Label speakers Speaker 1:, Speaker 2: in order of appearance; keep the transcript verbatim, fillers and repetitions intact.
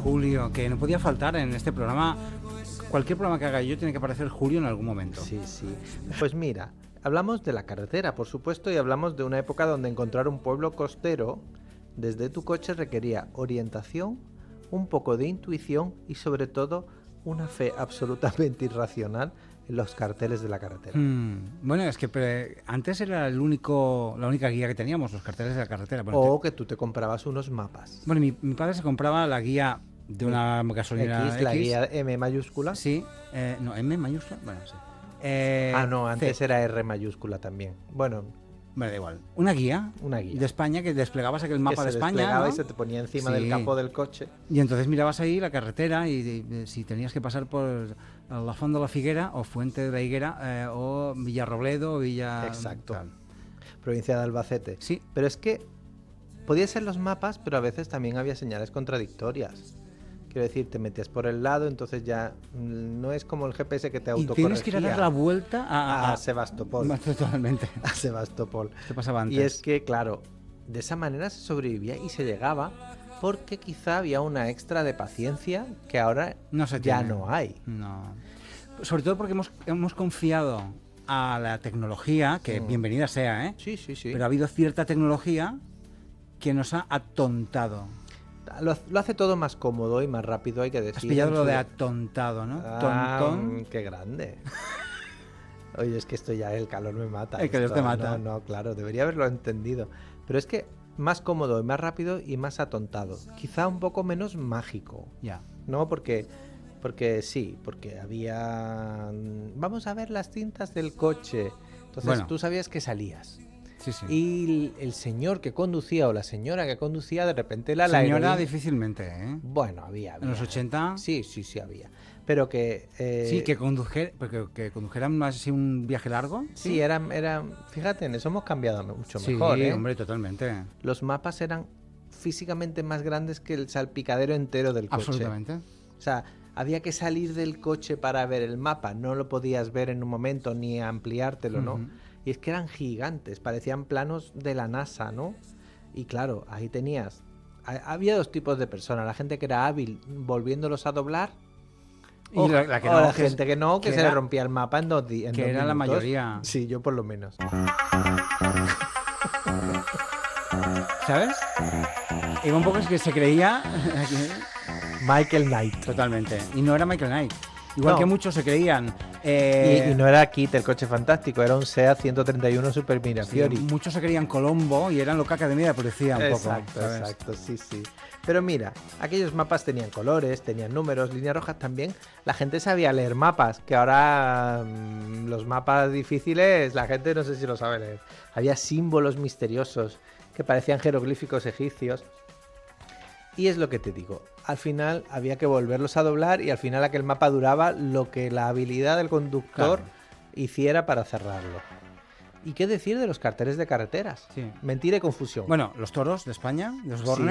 Speaker 1: Julio, que no podía faltar en este programa. Cualquier programa que haga yo tiene que aparecer Julio en algún momento.
Speaker 2: Sí, sí. Pues mira, hablamos de la carretera, por supuesto, y hablamos de una época donde encontrar un pueblo costero desde tu coche requería orientación, un poco de intuición y sobre todo una fe absolutamente irracional en los carteles de la carretera.
Speaker 1: Hmm. Bueno, es que pre- antes era el único, la única guía que teníamos, los carteles de la carretera. Bueno,
Speaker 2: O
Speaker 1: te-
Speaker 2: que tú te comprabas unos mapas.
Speaker 1: bueno mi, mi padre se compraba la guía de una gasolinera
Speaker 2: X, la
Speaker 1: X.
Speaker 2: guía M mayúscula.
Speaker 1: Sí, eh, no, M mayúscula, bueno, sí. Eh,
Speaker 2: Ah, no, antes
Speaker 1: C.
Speaker 2: era R mayúscula también. Bueno,
Speaker 1: Bueno, da igual. Una guía,
Speaker 2: una guía.
Speaker 1: de España que desplegabas aquel
Speaker 2: que
Speaker 1: mapa
Speaker 2: se
Speaker 1: de España,
Speaker 2: desplegaba
Speaker 1: ¿no?
Speaker 2: y se te ponía encima
Speaker 1: Sí.
Speaker 2: del capó del coche.
Speaker 1: Y entonces mirabas ahí la carretera y, y, y si tenías que pasar por la Font de la Figuera o Fuente de la Higuera eh, o Villarrobledo o Villa...
Speaker 2: Exacto.
Speaker 1: tal.
Speaker 2: Provincia de Albacete.
Speaker 1: Sí.
Speaker 2: Pero es que podían ser los mapas, pero a veces también había señales contradictorias. Quiero decir, te metías por el lado, entonces ya mm, no es como el G P S que te
Speaker 1: Y
Speaker 2: autocorregía.
Speaker 1: tienes que ir a dar la vuelta a...
Speaker 2: a,
Speaker 1: a-
Speaker 2: Sebastopol.
Speaker 1: a- Totalmente.
Speaker 2: A Sebastopol.
Speaker 1: Te pasaba antes.
Speaker 2: Y es que, claro, de esa manera se sobrevivía y se llegaba porque quizá había una extra de paciencia que ahora
Speaker 1: No se
Speaker 2: ya
Speaker 1: tiene.
Speaker 2: no hay.
Speaker 1: No. Sobre todo porque hemos, hemos confiado a la tecnología, que
Speaker 2: Mm.
Speaker 1: bienvenida sea, ¿eh?
Speaker 2: Sí, sí, sí.
Speaker 1: Pero ha habido cierta tecnología que nos ha atontado.
Speaker 2: Lo, lo hace todo más cómodo y más rápido, hay que decir.
Speaker 1: Has pillado
Speaker 2: en
Speaker 1: lo
Speaker 2: su-
Speaker 1: de atontado, ¿no?
Speaker 2: Ah,
Speaker 1: Tontón.
Speaker 2: mm, qué grande. Oye, es que esto ya, el calor me mata.
Speaker 1: El calor
Speaker 2: esto.
Speaker 1: te mata.
Speaker 2: No, no, claro, debería haberlo entendido. Pero es que más cómodo y más rápido y más atontado. Quizá un poco menos mágico,
Speaker 1: Ya.
Speaker 2: ¿no? Porque, porque sí, porque había... Vamos a ver las cintas del coche. Entonces
Speaker 1: Bueno.
Speaker 2: tú sabías que salías.
Speaker 1: Sí, sí.
Speaker 2: Y el, el señor que conducía o la señora que conducía, de repente la la
Speaker 1: Señora,
Speaker 2: aerolínea-
Speaker 1: difícilmente, ¿eh?
Speaker 2: Bueno, había, había.
Speaker 1: En los ochenta.
Speaker 2: Sí, sí, sí había. Pero que... eh,
Speaker 1: Sí, que, conduje, porque, que condujeran así un viaje largo.
Speaker 2: Sí, eran, eran... Fíjate, en eso hemos cambiado mucho
Speaker 1: Sí,
Speaker 2: mejor, ¿eh?
Speaker 1: hombre, totalmente.
Speaker 2: Los mapas eran físicamente más grandes que el salpicadero entero del coche.
Speaker 1: Absolutamente.
Speaker 2: O sea, había que salir del coche para ver el mapa. No lo podías ver en un momento ni ampliártelo, ¿no?
Speaker 1: Ujú.
Speaker 2: Y es que eran gigantes, parecían planos de la NASA, ¿no? Y claro, ahí tenías... ha- Había dos tipos de personas. La gente que era hábil volviéndolos a doblar.
Speaker 1: Y
Speaker 2: o
Speaker 1: la- la que
Speaker 2: o
Speaker 1: no,
Speaker 2: la
Speaker 1: que es-
Speaker 2: gente que no, que,
Speaker 1: que
Speaker 2: se
Speaker 1: era-
Speaker 2: le rompía el mapa en dos días.
Speaker 1: que era la mayoría.
Speaker 2: Sí, yo por lo menos.
Speaker 1: ¿Sabes? Iba un poco es que se creía...
Speaker 2: Michael Knight.
Speaker 1: Totalmente. Y no era Michael Knight. Igual
Speaker 2: No.
Speaker 1: que muchos se creían.
Speaker 2: Y,
Speaker 1: eh,
Speaker 2: y no era Kit el coche fantástico, era un SEAT ciento treinta y uno Super
Speaker 1: sí,
Speaker 2: Mirafiori.
Speaker 1: muchos se creían Colombo y eran loca academia de policía un
Speaker 2: Exacto,
Speaker 1: poco. ¿sabes?
Speaker 2: exacto, sí, sí. Pero mira, aquellos mapas tenían colores, tenían números, líneas rojas también. La gente sabía leer mapas, que ahora mm, los mapas difíciles, la gente no sé si lo sabe leer. Había símbolos misteriosos que parecían jeroglíficos egipcios. Y es lo que te digo, al final había que volverlos a doblar y al final aquel mapa duraba lo que la habilidad del conductor
Speaker 1: Claro.
Speaker 2: hiciera para cerrarlo. ¿Y qué decir de los carteles de carreteras?
Speaker 1: Sí.
Speaker 2: Mentira y confusión.
Speaker 1: Bueno, los toros de España, de Osborne.